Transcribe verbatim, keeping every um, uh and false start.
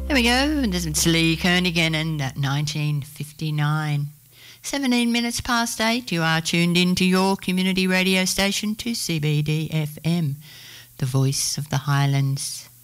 There we go. This is Lee Kernaghan at nineteen fifty-nine. seventeen minutes past eight. You are tuned in to your community radio station, two C B D F M, the voice of the Highlands.